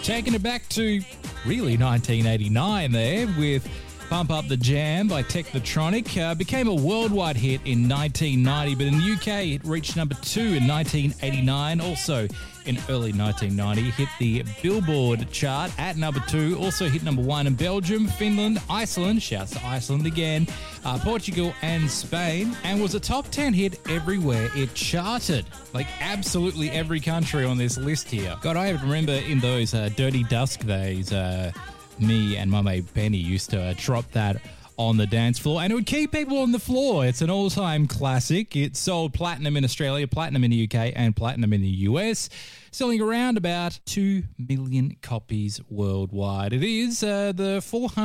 taking it back to really 1989 there with Pump Up the Jam by Technotronic. Became a worldwide hit in 1990, but in the UK it reached number 2 in 1989. Also in early 1990, hit the Billboard chart at number 2. Also hit number 1 in Belgium, Finland, Iceland, shouts to Iceland again, Portugal and Spain, and was a top 10 hit everywhere it charted. Like absolutely every country on this list here. God, I remember in those Dirty Dusk days, me and my mate Benny used to drop that on the dance floor, and it would keep people on the floor. It's an all-time classic. It sold platinum in Australia, platinum in the UK, and platinum in the US, selling around about 2 million copies worldwide. It is the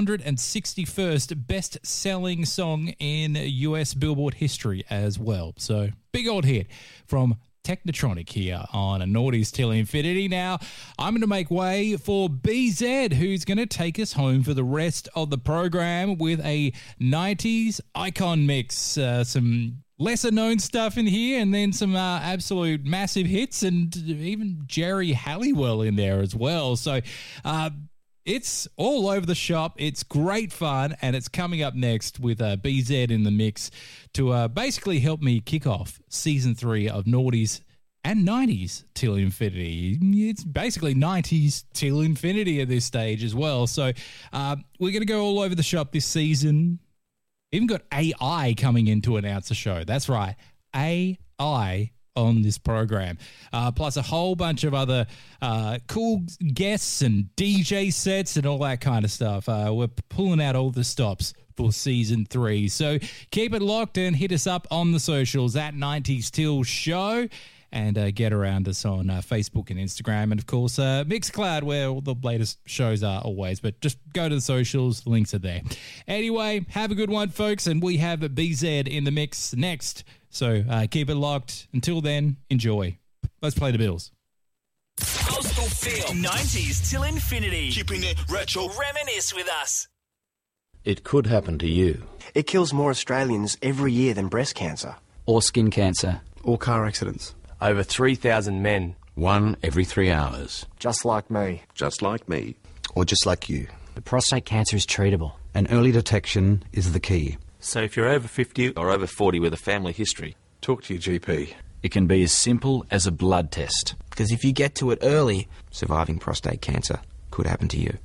461st best-selling song in US Billboard history as well. So, big old hit from Technotronic here on a Naughties Till Infinity. Now, I'm going to make way for BZ, who's going to take us home for the rest of the program with a 90s icon mix. Some lesser-known stuff in here, and then some absolute massive hits, and even Jerry Halliwell in there as well. So, it's all over the shop. It's great fun, and it's coming up next with BZ in the mix to basically help me kick off Season 3 of Naughties and 90s Till Infinity. It's basically 90s Till Infinity at this stage as well. So we're going to go all over the shop this season. Even got AI coming in to announce the show. That's right, AI on this program, plus a whole bunch of other cool guests and DJ sets and all that kind of stuff. We're pulling out all the stops for Season 3. So keep it locked and hit us up on the socials at 90s Till Show, and get around us on Facebook and Instagram, and of course Mixcloud, where all the latest shows are always. But just go to the socials, links are there. Anyway, have a good one, folks, and we have BZ in the mix next. So keep it locked. Until then, enjoy. Let's play the Bills. Coastal Feel 90s Till Infinity. Keeping it retro. Reminisce with us. It could happen to you. It kills more Australians every year than breast cancer. Or skin cancer. Or car accidents. Over 3,000 men. 1 every 3 hours. Just like me. Just like me. Or just like you. But prostate cancer is treatable. And early detection is the key. So if you're over 50 or over 40 with a family history, talk to your GP. It can be as simple as a blood test. Because if you get to it early, surviving prostate cancer could happen to you.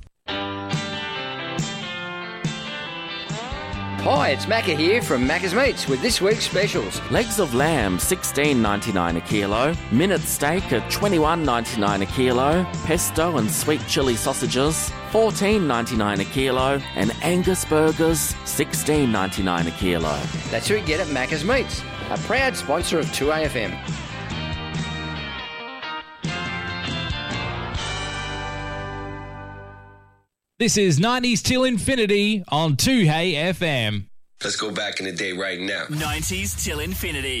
Hi, it's Macca here from Macca's Meats with this week's specials. Legs of lamb, $16.99 a kilo. Minute steak at $21.99 a kilo. Pesto and sweet chili sausages, $14.99 a kilo. And Angus burgers, $16.99 a kilo. That's who you get at Macca's Meats, a proud sponsor of 2AFM. This is 90s Till Infinity on 2Hey FM. Let's go back in the day right now. 90s Till Infinity.